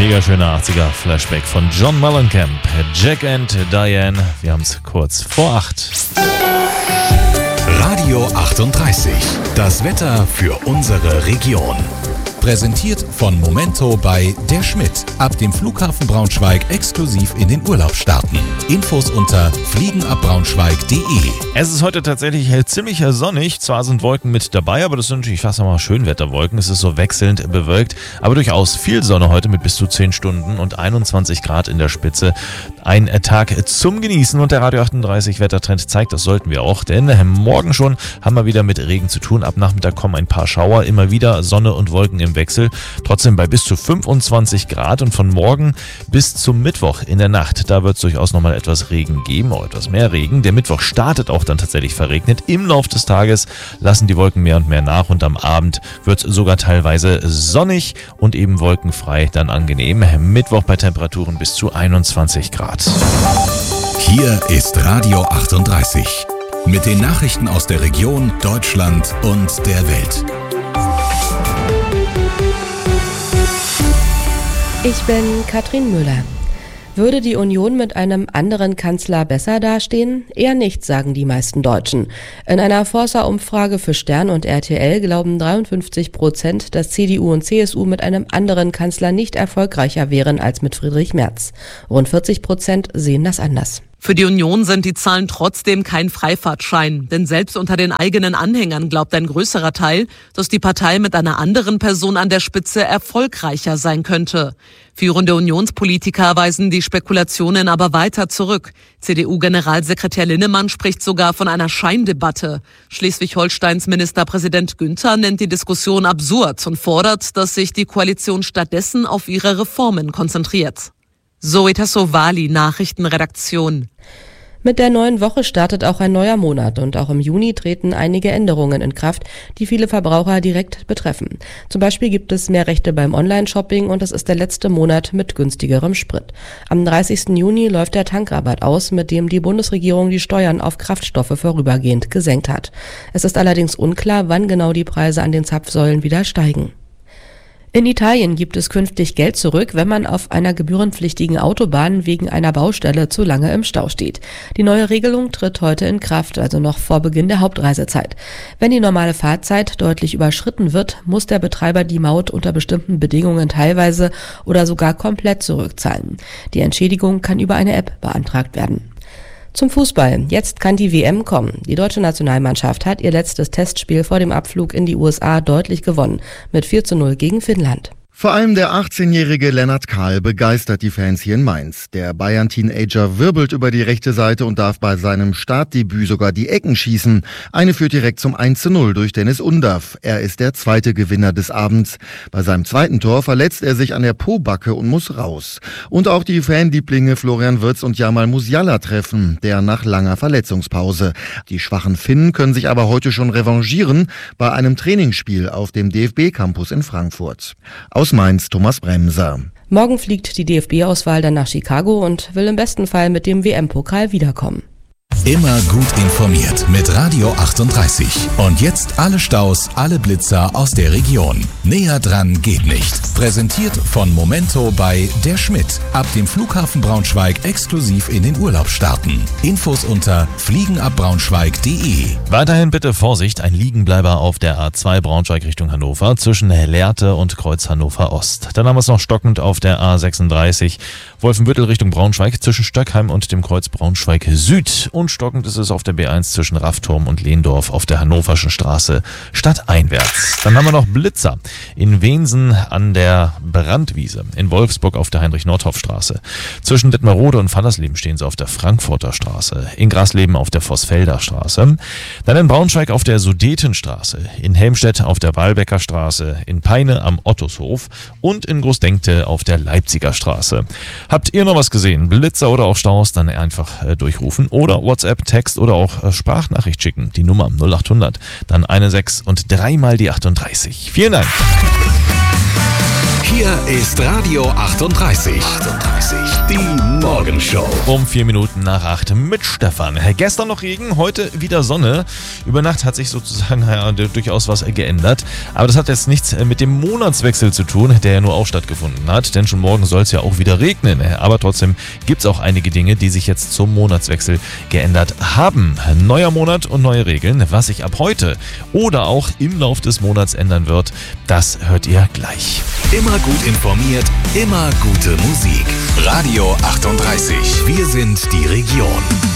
Mega schöner 80er-Flashback von John Mellencamp, Jack and Diane. Wir haben es kurz vor 8. Radio 38. Das Wetter für unsere Region. Präsentiert von Momento bei Der Schmidt. Ab dem Flughafen Braunschweig exklusiv in den Urlaub starten. Infos unter fliegenabbraunschweig.de. Es ist heute tatsächlich ziemlich sonnig. Zwar sind Wolken mit dabei, aber das sind natürlich fast einmal Schönwetterwolken. Es ist so wechselnd bewölkt, aber durchaus viel Sonne heute mit bis zu 10 Stunden und 21 Grad in der Spitze. Ein Tag zum Genießen und der Radio 38 Wettertrend zeigt, das sollten wir auch, denn morgen schon haben wir wieder mit Regen zu tun. Ab Nachmittag kommen ein paar Schauer, immer wieder Sonne und Wolken im Wechsel. Trotzdem bei bis zu 25 Grad und von morgen bis zum Mittwoch in der Nacht, da wird es durchaus nochmal etwas Regen geben, auch etwas mehr Regen. Der Mittwoch startet auch dann tatsächlich verregnet. Im Laufe des Tages lassen die Wolken mehr und mehr nach und am Abend wird es sogar teilweise sonnig und eben wolkenfrei, dann angenehm. Mittwoch bei Temperaturen bis zu 21 Grad. Hier ist Radio 38 mit den Nachrichten aus der Region, Deutschland und der Welt. Ich bin Katrin Müller. Würde die Union mit einem anderen Kanzler besser dastehen? Eher nicht, sagen die meisten Deutschen. In einer Forsa-Umfrage für Stern und RTL glauben 53%, dass CDU und CSU mit einem anderen Kanzler nicht erfolgreicher wären als mit Friedrich Merz. Rund 40% sehen das anders. Für die Union sind die Zahlen trotzdem kein Freifahrtschein, denn selbst unter den eigenen Anhängern glaubt ein größerer Teil, dass die Partei mit einer anderen Person an der Spitze erfolgreicher sein könnte. Führende Unionspolitiker weisen die Spekulationen aber weiter zurück. CDU-Generalsekretär Linnemann spricht sogar von einer Scheindebatte. Schleswig-Holsteins Ministerpräsident Günther nennt die Diskussion absurd und fordert, dass sich die Koalition stattdessen auf ihre Reformen konzentriert. Zoe Tassovali, Nachrichtenredaktion. Mit der neuen Woche startet auch ein neuer Monat und auch im Juni treten einige Änderungen in Kraft, die viele Verbraucher direkt betreffen. Zum Beispiel gibt es mehr Rechte beim Online-Shopping und es ist der letzte Monat mit günstigerem Sprit. Am 30. Juni läuft der Tankrabatt aus, mit dem die Bundesregierung die Steuern auf Kraftstoffe vorübergehend gesenkt hat. Es ist allerdings unklar, wann genau die Preise an den Zapfsäulen wieder steigen. In Italien gibt es künftig Geld zurück, wenn man auf einer gebührenpflichtigen Autobahn wegen einer Baustelle zu lange im Stau steht. Die neue Regelung tritt heute in Kraft, also noch vor Beginn der Hauptreisezeit. Wenn die normale Fahrzeit deutlich überschritten wird, muss der Betreiber die Maut unter bestimmten Bedingungen teilweise oder sogar komplett zurückzahlen. Die Entschädigung kann über eine App beantragt werden. Zum Fußball. Jetzt kann die WM kommen. Die deutsche Nationalmannschaft hat ihr letztes Testspiel vor dem Abflug in die USA deutlich gewonnen. Mit 4:0 gegen Finnland. Vor allem der 18-jährige Lennart Kahl begeistert die Fans hier in Mainz. Der Bayern-Teenager wirbelt über die rechte Seite und darf bei seinem Startdebüt sogar die Ecken schießen. Eine führt direkt zum 1:0 durch Dennis Undaff. Er ist der zweite Gewinner des Abends. Bei seinem zweiten Tor verletzt er sich an der Pobacke und muss raus. Und auch die Fanlieblinge Florian Wirtz und Jamal Musiala treffen, der nach langer Verletzungspause. Die schwachen Finnen können sich aber heute schon revanchieren bei einem Trainingsspiel auf dem DFB-Campus in Frankfurt. Aus Mainz, Thomas Bremser. Morgen fliegt die DFB-Auswahl dann nach Chicago und will im besten Fall mit dem WM-Pokal wiederkommen. Immer gut informiert mit Radio 38. Und jetzt alle Staus, alle Blitzer aus der Region. Näher dran geht nicht. Präsentiert von Momento bei Der Schmidt. Ab dem Flughafen Braunschweig exklusiv in den Urlaub starten. Infos unter fliegenabbraunschweig.de. Weiterhin bitte Vorsicht, ein Liegenbleiber auf der A2 Braunschweig Richtung Hannover zwischen Lehrte und Kreuz Hannover Ost. Dann haben wir es noch stockend auf der A36 Wolfenbüttel Richtung Braunschweig zwischen Stöckheim und dem Kreuz Braunschweig Süd. Und stockend ist es auf der B1 zwischen Raffturm und Lehndorf auf der Hannoverschen Straße stadteinwärts. Dann haben wir noch Blitzer in Wensen an der Brandwiese, in Wolfsburg auf der Heinrich-Nordhoff-Straße. Zwischen Detmerode und Fallersleben stehen sie auf der Frankfurter Straße, in Grasleben auf der Vossfelder Straße, dann in Braunschweig auf der Sudetenstraße, in Helmstedt auf der Walbecker Straße, in Peine am Ottushof und in Großdenkte auf der Leipziger Straße. Habt ihr noch was gesehen? Blitzer oder auch Staus? Dann einfach durchrufen oder WhatsApp, Text oder auch Sprachnachricht schicken. Die Nummer 0800, dann 16 und 3 mal die 38. Vielen Dank. Hier Hier ist Radio 38. Die Morgenshow. Um 4 Minuten nach 8 mit Stefan. Gestern noch Regen, heute wieder Sonne. Über Nacht hat sich sozusagen durchaus was geändert. Aber das hat jetzt nichts mit dem Monatswechsel zu tun, der ja nur auch stattgefunden hat. Denn schon morgen soll es ja auch wieder regnen. Aber trotzdem gibt es auch einige Dinge, die sich jetzt zum Monatswechsel geändert haben. Neuer Monat und neue Regeln. Was sich ab heute oder auch im Lauf des Monats ändern wird, das hört ihr gleich. Immer gut informiert, immer gute Musik. Radio 38. Wir sind die Region.